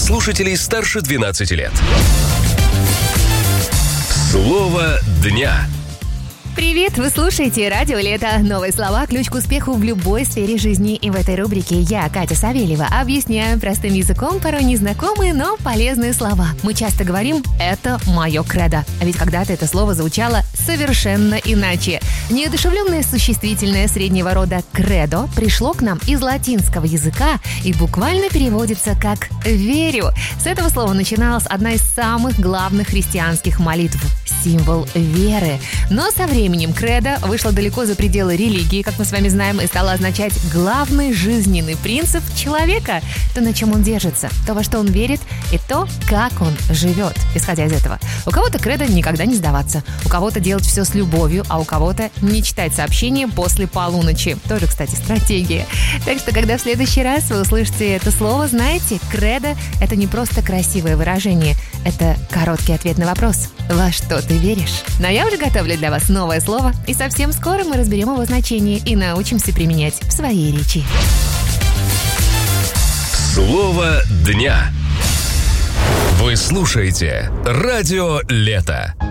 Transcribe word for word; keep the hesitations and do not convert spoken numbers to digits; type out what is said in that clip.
слушателей старше двенадцати лет. Слово дня. Привет! Вы слушаете «Радио Лето». Новые слова – ключ к успеху в любой сфере жизни. И в этой рубрике я, Катя Савельева, объясняю простым языком порой незнакомые, но полезные слова. Мы часто говорим «это мое кредо». А ведь когда-то это слово звучало совершенно иначе. Неодушевленное существительное среднего рода «кредо» пришло к нам из латинского языка и буквально переводится как «верю». С этого слова начиналась одна из самых главных христианских молитв – символ веры. Но со временем кредо вышло далеко за пределы религии, как мы с вами знаем, и стало означать главный жизненный принцип человека. То, на чем он держится, то, во что он верит, и то, как он живет, исходя из этого. У кого-то кредо никогда не сдаваться, у кого-то делать все с любовью, а у кого-то не читать сообщения после полуночи. Тоже, кстати, стратегия. Так что, когда в следующий раз вы услышите это слово, знаете, кредо – это не просто красивое выражение, это короткий ответ на вопрос: во что ты веришь? Но я уже готовлю для вас новое слово, и совсем скоро мы разберем его значение и научимся применять в своей речи. Слово дня. Вы слушаете «Радио Лето».